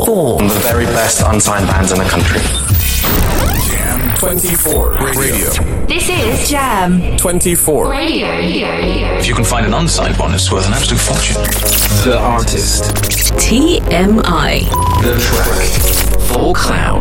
4. The very best unsigned bands in the country. Jam 24 Radio. This is Jam 24 Radio. If you can find an unsigned one, it's worth an absolute fortune. The artist. TMI. The track. Full Cloud.